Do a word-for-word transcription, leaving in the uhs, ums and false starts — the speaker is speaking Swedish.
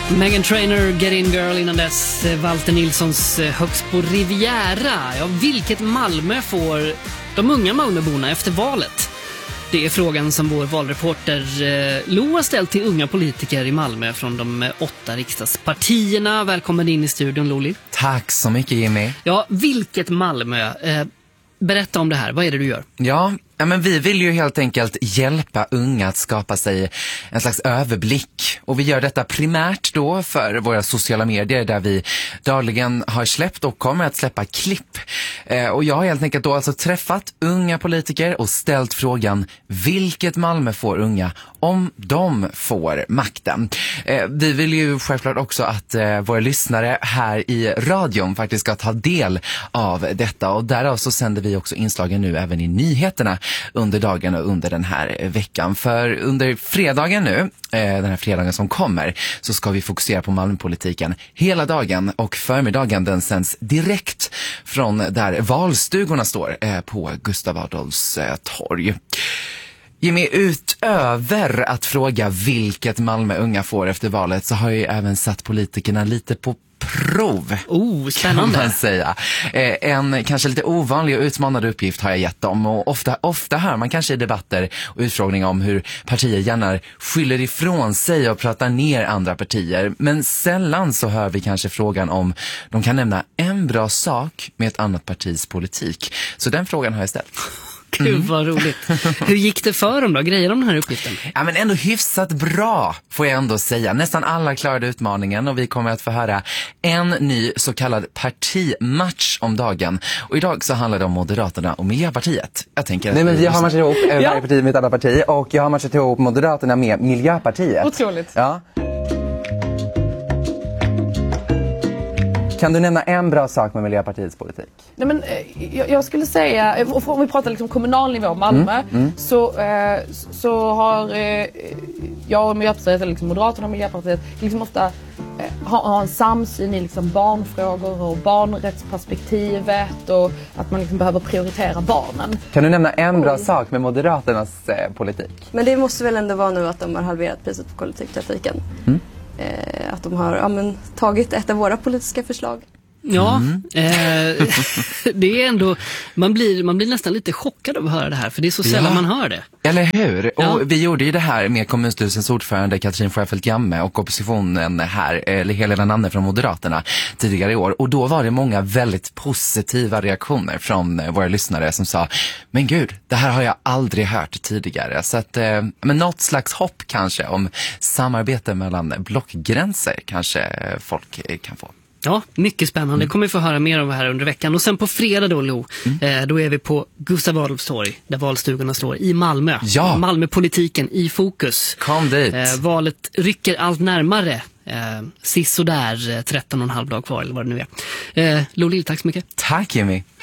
Meghan Trainor, Get In Girl, innan dess Walter Nilssons Högst på Riviera. Ja, vilket Malmö får de unga Malmöborna efter valet? Det är frågan som vår valreporter eh, Lo har ställt till unga politiker i Malmö från de åtta riksdagspartierna. Välkommen in i studion, Loli. Tack så mycket, Jimmy. Ja, vilket Malmö? Eh, berätta om det här. Vad är det du gör? Ja, ja, men vi vill ju helt enkelt hjälpa unga att skapa sig en slags överblick. Och vi gör detta primärt då för våra sociala medier där vi dagligen har släppt och kommer att släppa klipp. Eh, och jag har helt enkelt då alltså träffat unga politiker och ställt frågan: vilket Malmö får unga om de får makten? Eh, vi vill ju självklart också att eh, våra lyssnare här i radion faktiskt ska ta del av detta. Och därav så sänder vi också inslagen nu även i nyheterna under dagen och under den här veckan. För under fredagen nu, den här fredagen som kommer, så ska vi fokusera på Malmöpolitiken hela dagen, och förmiddagen den sänds direkt från där valstugorna står på Gustav Adolfs torg. Jimmy, utöver att fråga vilket Malmö unga får efter valet så har jag ju även satt politikerna lite på prov. Oh, spännande. Kan man säga. Eh, en kanske lite ovanlig och utmanande uppgift har jag gett dem, och ofta, ofta hör man kanske i debatter och utfrågningar om hur partier gärna skyller ifrån sig och pratar ner andra partier, men sällan så hör vi kanske frågan om de kan nämna en bra sak med ett annat partis politik. Så den frågan har jag ställt. Gud vad roligt. Hur gick det för dem då? Grejer de den här uppgiften? Ja, men ändå hyfsat bra, får jag ändå säga. Nästan alla klarade utmaningen, och vi kommer att få höra en ny så kallad partimatch om dagen. Och idag så handlar det om Moderaterna och Miljöpartiet. Jag tänker att Nej, men vi har matchat ihop varje ja. parti med ett annat parti, och jag har matchat ihop Moderaterna med Miljöpartiet. Otroligt. Ja. Kan du nämna en bra sak med Miljöpartiets politik? Nej, men, jag, jag skulle säga, om vi pratar liksom kommunal nivå, Malmö, mm, mm. Så, eh, så har eh, jag och Miljöpartiet, eller liksom Moderaterna och Miljöpartiet, liksom ofta eh, har, har en samsyn i liksom barnfrågor och barnrättsperspektivet, och att man liksom behöver prioritera barnen. Kan du nämna en bra Oj. sak med Moderaternas eh, politik? Men det måste väl ändå vara nu att de har halverat priset på kollektivtrafiken. Mm. Eh, att de har ja, men, tagit ett av våra politiska förslag. Ja, mm. eh, det är ändå, man blir, man blir nästan lite chockad av att höra det här, för det är så sällan ja. man hör det. Eller hur? Ja. Och vi gjorde ju det här med kommunstyrelsens ordförande Katrin Sjöfeldt Jamme och oppositionen här, eller Helena Nanne från Moderaterna tidigare i år. Och då var det många väldigt positiva reaktioner från våra lyssnare som sa: men gud, det här har jag aldrig hört tidigare. Så att, eh, men något slags hopp kanske om samarbete mellan blockgränser kanske folk kan få. Ja, mycket spännande. Mm. Kommer vi få höra mer om det här under veckan. Och sen på fredag då, Lo, mm. eh, då är vi på Gustav Adolfs torg, där valstugorna står, i Malmö. Ja. Malmöpolitiken i fokus. Kom dit. Eh, valet rycker allt närmare. Eh, sist så där tretton och en halv dag kvar, eller vad det nu är. Eh, Lo, tack så mycket. Tack, Jimmy.